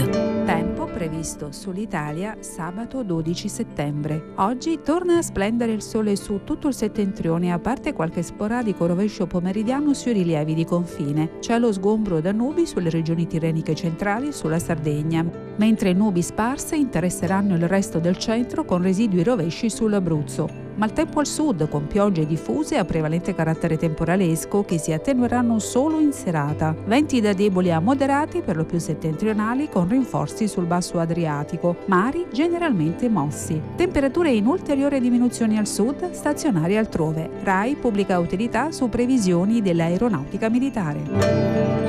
Radio. Tempo previsto sull'Italia sabato 12 settembre. Oggi torna a splendere il sole su tutto il settentrione, a parte qualche sporadico rovescio pomeridiano sui rilievi di confine. Cielo sgombro da nubi sulle regioni tirreniche centrali e sulla Sardegna, mentre nubi sparse interesseranno il resto del centro con residui rovesci sull'Abruzzo. Maltempo al sud, con piogge diffuse a prevalente carattere temporalesco che si attenueranno solo in serata. Venti da deboli a moderati per lo più settentrionali, con rinforzi sul basso Adriatico. Mari generalmente mossi. Temperature in ulteriore diminuzione al sud, stazionarie altrove. RAI pubblica utilità su previsioni dell'aeronautica militare.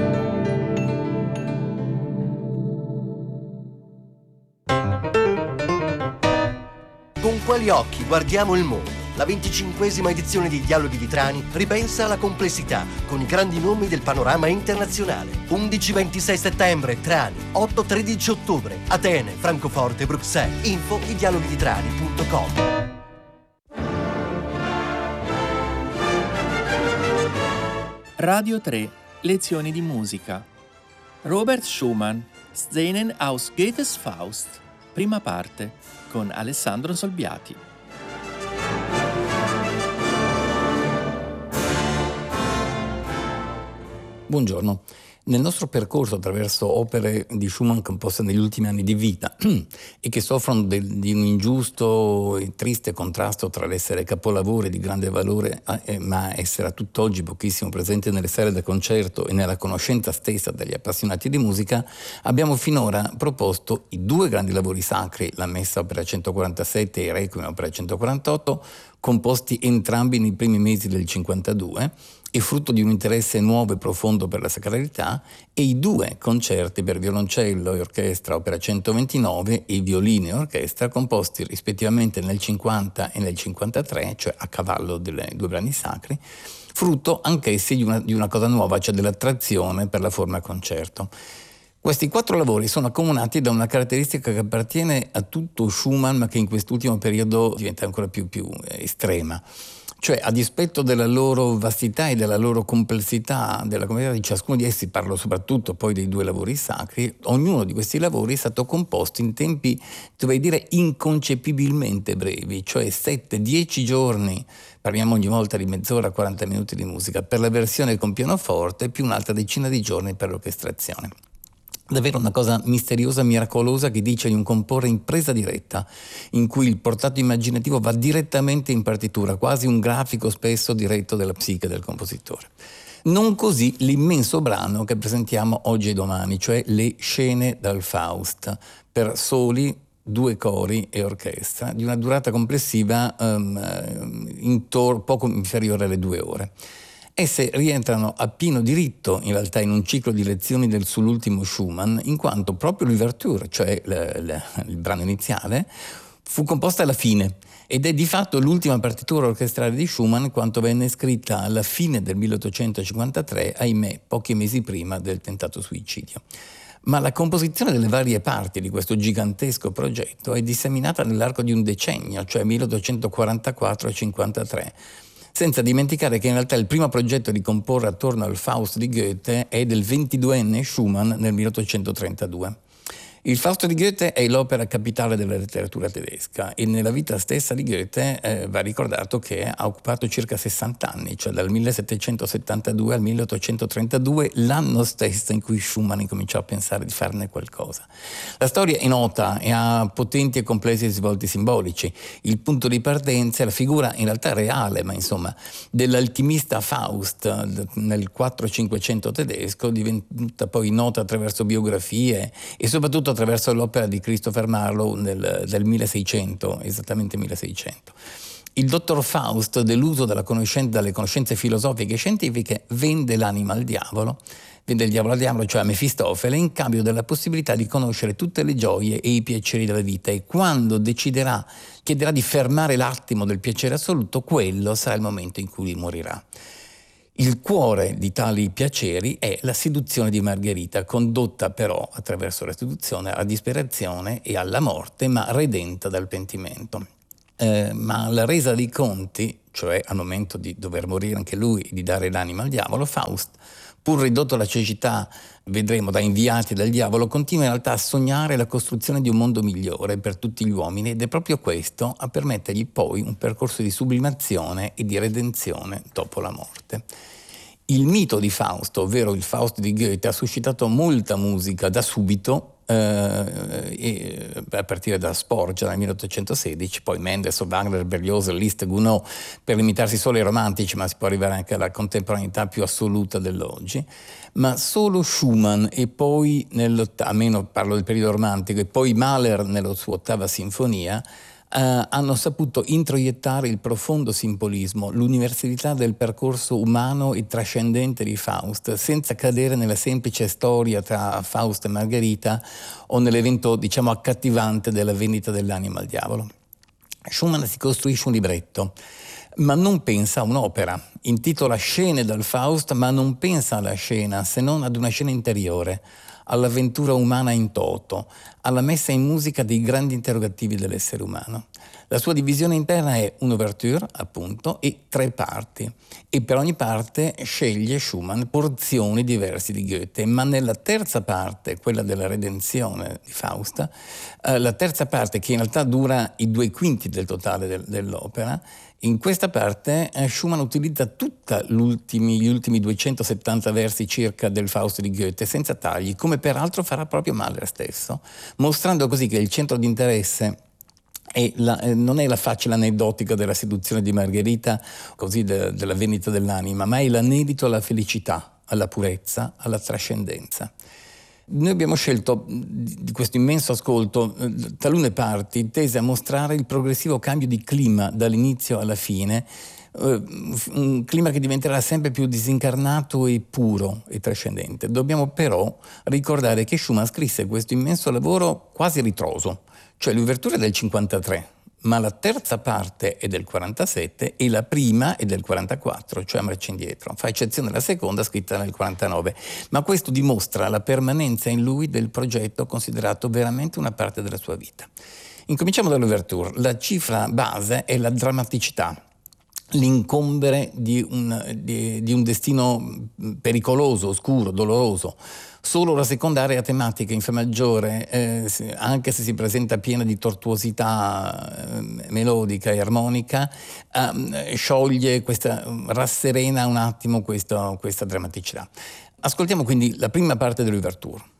Con quali occhi guardiamo il mondo? La 25esima edizione di Dialoghi di Trani ripensa alla complessità con i grandi nomi del panorama internazionale. 11-26 settembre Trani, 8-13 ottobre Atene, Francoforte, Bruxelles. Info idialoghiditrani.com. Radio 3, lezioni di musica. Robert Schumann, Szenen aus Goethes Faust, prima parte, con Alessandro Solbiati. Buongiorno. Nel nostro percorso attraverso opere di Schumann composte negli ultimi anni di vita e che soffrono di un ingiusto e triste contrasto tra l'essere capolavori di grande valore ma essere a tutt'oggi pochissimo presente nelle sale da concerto e nella conoscenza stessa degli appassionati di musica, abbiamo finora proposto i due grandi lavori sacri, la Messa opera 147 e il Requiem opera 148, composti entrambi nei primi mesi del 52 e frutto di un interesse nuovo e profondo per la sacralità, e i due concerti per violoncello e orchestra opera 129 e violino e orchestra composti rispettivamente nel 50 e nel 53, cioè a cavallo dei due brani sacri, frutto anch'essi di una cosa nuova, cioè dell'attrazione per la forma concerto. Questi quattro lavori sono accomunati da una caratteristica che appartiene a tutto Schumann, ma che in quest'ultimo periodo diventa ancora più estrema. Cioè, a dispetto della loro vastità e della loro complessità, della complessità di ciascuno di essi, parlo soprattutto poi dei due lavori sacri, ognuno di questi lavori è stato composto in tempi, dovrei dire, inconcepibilmente brevi, cioè 7-10 giorni, parliamo ogni volta di mezz'ora, 40 minuti di musica, per la versione con pianoforte, più un'altra decina di giorni per l'orchestrazione. Davvero una cosa misteriosa, miracolosa, che dice di un comporre in presa diretta, in cui il portato immaginativo va direttamente in partitura, quasi un grafico spesso diretto della psiche del compositore. Non così l'immenso brano che presentiamo oggi e domani, cioè le Scene dal Faust, per soli, due cori e orchestra, di una durata complessiva poco inferiore alle 2 ore. Esse rientrano a pieno diritto in realtà in un ciclo di lezioni sull'ultimo Schumann, in quanto proprio l'ouverture, cioè il brano iniziale, fu composta alla fine ed è di fatto l'ultima partitura orchestrale di Schumann, quanto venne scritta alla fine del 1853, ahimè pochi mesi prima del tentato suicidio. Ma la composizione delle varie parti di questo gigantesco progetto è disseminata nell'arco di un decennio, cioè 1844-53, senza dimenticare che in realtà il primo progetto di comporre attorno al Faust di Goethe è del 22enne Schumann nel 1832. Il Fausto di Goethe è l'opera capitale della letteratura tedesca e nella vita stessa di Goethe va ricordato che ha occupato circa 60 anni, cioè dal 1772 al 1832, l'anno stesso in cui Schumann incominciò a pensare di farne qualcosa. La storia è nota e ha potenti e complessi risvolti simbolici. Il punto di partenza è la figura in realtà reale, ma insomma, dell'alchimista Faust nel 4-500 tedesco, divenuta poi nota attraverso biografie e soprattutto attraverso l'opera di Christopher Marlowe del 1600, esattamente 1600. Il dottor Faust, deluso dalle conoscenze filosofiche e scientifiche, vende l'anima al diavolo, vende il diavolo al diavolo, cioè a Mefistofele, in cambio della possibilità di conoscere tutte le gioie e i piaceri della vita, e quando chiederà di fermare l'attimo del piacere assoluto, quello sarà il momento in cui morirà. Il cuore di tali piaceri è la seduzione di Margherita, condotta però attraverso la seduzione alla disperazione e alla morte, ma redenta dal pentimento. Ma alla resa dei conti, cioè al momento di dover morire anche lui, di dare l'anima al diavolo, Faust pur ridotto alla cecità, vedremo, da inviati dal diavolo, continua in realtà a sognare la costruzione di un mondo migliore per tutti gli uomini, ed è proprio questo a permettergli poi un percorso di sublimazione e di redenzione dopo la morte. Il mito di Fausto, ovvero il Faust di Goethe, ha suscitato molta musica da subito, a partire da Sporgia nel 1816, poi Mendelssohn, Wagner, Berlioz, Liszt, Gounod, per limitarsi solo ai romantici, ma si può arrivare anche alla contemporaneità più assoluta dell'oggi. Ma solo Schumann, e poi almeno parlo del periodo romantico, e poi Mahler nella sua ottava sinfonia, hanno saputo introiettare il profondo simbolismo, l'universalità del percorso umano e trascendente di Faust, senza cadere nella semplice storia tra Faust e Margherita o nell'evento, diciamo, accattivante della vendita dell'anima al diavolo. Schumann si costruisce un libretto, ma non pensa a un'opera. Intitola Scene dal Faust, ma non pensa alla scena, se non ad una scena interiore, all'avventura umana in toto, alla messa in musica dei grandi interrogativi dell'essere umano. La sua divisione interna è un'ouverture, appunto, e 3 parti, e per ogni parte sceglie Schumann porzioni diverse di Goethe, ma nella terza parte, quella della redenzione di Faust, la terza parte, che in realtà dura i 2/5 del totale dell'opera, in questa parte Schumann utilizza gli ultimi 270 versi circa del Faust di Goethe, senza tagli, come peraltro farà proprio Mahler stesso, mostrando così che il centro di interesse non è la facile aneddotica della seduzione di Margherita, così della vendita dell'anima, ma è l'anelito alla felicità, alla purezza, alla trascendenza. Noi abbiamo scelto di questo immenso ascolto talune parti tese a mostrare il progressivo cambio di clima dall'inizio alla fine, un clima che diventerà sempre più disincarnato e puro e trascendente. Dobbiamo però ricordare che Schumann scrisse questo immenso lavoro quasi ritroso, cioè l'ouverture è del 53, ma la terza parte è del 47 e la prima è del 44, cioè marcia indietro. Fa eccezione la seconda, scritta nel 49, ma questo dimostra la permanenza in lui del progetto considerato veramente una parte della sua vita. Incominciamo dall'ouverture. La cifra base è la drammaticità, l'incombere di un destino pericoloso, oscuro, doloroso. Solo la seconda area tematica in Fa maggiore, anche se si presenta piena di tortuosità melodica e armonica, scioglie rasserena un attimo questa drammaticità. Ascoltiamo quindi la prima parte dell'ouverture.